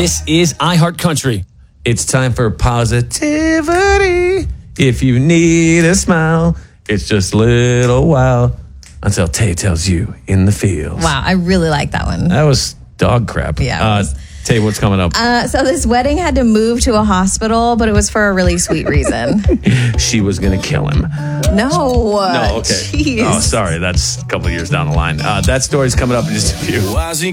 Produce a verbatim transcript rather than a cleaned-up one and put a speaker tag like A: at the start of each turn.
A: This is iHeart Country.
B: It's time for positivity. If you need a smile, it's just a little while until Tay tells you in the fields.
C: Wow, I really like that one.
B: That was dog crap.
C: Yeah, it
B: Uh,
C: was.
B: Tay, what's coming up?
C: Uh, so this wedding had to move to a hospital, but it was for a really sweet reason.
B: She was going to kill him.
C: No.
B: No, okay.
C: Jeez.
B: Oh, sorry. That's a couple of years down the line. Uh, that story's coming up in just a few.